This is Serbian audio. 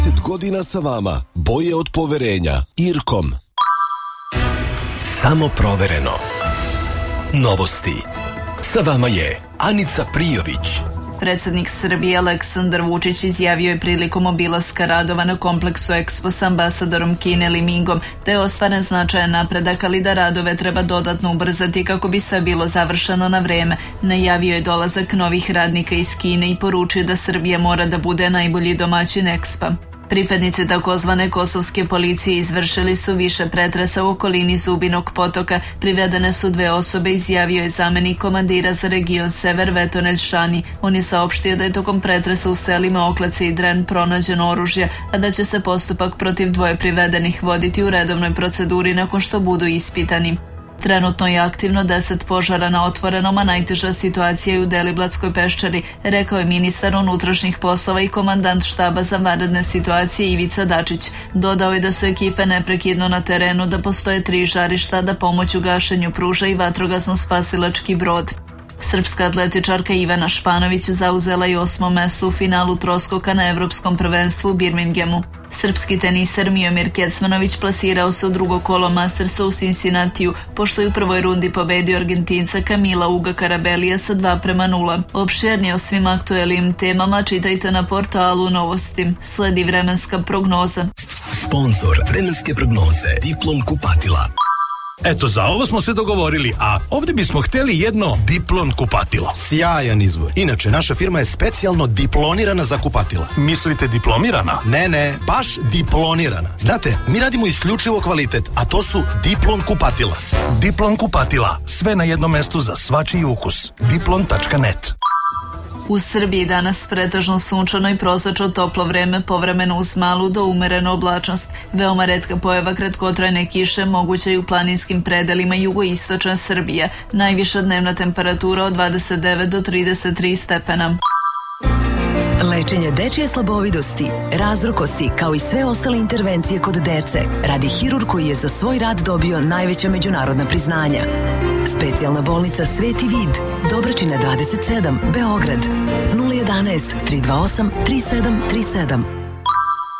10 godina sa vama. Boje od poverenja. Irkom. Samo provereno. Novosti. Sa vama je Anica Prijović. Predsjednik Srbije Aleksandar Vučić izjavio je prilikom obilaska radova na kompleksu Expo s ambasadorom Kine Li Mingom da je ostvaren značajan napredak, ali da radove treba dodatno ubrzati kako bi sve bilo završeno na vreme. Najavio je dolazak novih radnika iz Kine i poručio da Srbija mora da bude najbolji domaćin Expa. Pripadnici takozvane kosovske policije izvršili su više pretresa u okolini Zubinog potoka. Privedene su 2 osobe, izjavio je zamenik komandira za region Sever Veton Elšani. On je saopštio da je tokom pretresa u selima Oklace i Dren pronađeno oružje, a da će se postupak protiv 2 privedenih voditi u redovnoj proceduri nakon što budu ispitani. Trenutno je aktivno 10 požara na otvorenom, a najteža situacija je u Deliblatskoj peščari, rekao je ministar unutrašnjih poslova i komandant štaba za vanredne situacije Ivica Dačić. Dodao je da su ekipe neprekidno na terenu, da postoje 3 žarišta, da pomoć u gašenju pruža i vatrogasno-spasilački brod. Srpska atletičarka Ivana Španović zauzela je 8. mesto u finalu troskoka na Evropskom prvenstvu u Birminghamu. Srpski teniser Miomir Kecmanović plasirao se u drugo kolo Mastersa u Cincinnatiju, pošto je u prvoj rundi pobedio Argentinca Camila Uga Karabelija sa 2:0. Opširnije o svim aktuelnim temama čitajte na portalu Novosti. Sledi vremenska prognoza. Sponzor vremenske prognoze Diplom kupatila. Eto, za ovo smo se dogovorili, a ovdje bismo htjeli jedno Diplon kupatilo. Sjajan izbor. Inače, naša firma je specijalno diplonirana za kupatila. Mislite diplomirana? Ne, baš diplonirana. Znate, mi radimo isključivo kvalitet, a to su Diplon kupatila. Diplon kupatila. Sve na jednom mestu za svačiji ukus. Diplon.net. U Srbiji danas pretežno sunčano i prosečno toplo vreme, povremeno uz malu do umerenu oblačnost. Veoma retka pojava kratkotrajne kiše moguća je u planinskim predelima jugoistočne Srbije. Najviša dnevna temperatura od 29 do 33 stepena. Lečenje dečje slabovidosti, razrukosti, kao i sve ostale intervencije kod dece, radi hirurg koji je za svoj rad dobio najveća međunarodna priznanja. Specijalna bolnica Sveti Vid, Dobračina 27, Beograd, 011 328 3737.